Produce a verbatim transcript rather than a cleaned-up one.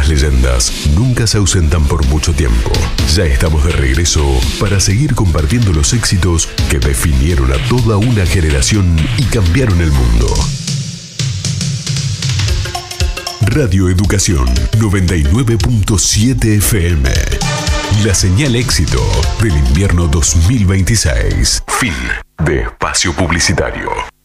Las leyendas nunca se ausentan por mucho tiempo. Ya estamos de regreso para seguir compartiendo los éxitos que definieron a toda una generación y cambiaron el mundo. Radio Educación noventa y nueve punto siete F M. La señal éxito del invierno dos mil veintiséis. Fin de espacio publicitario.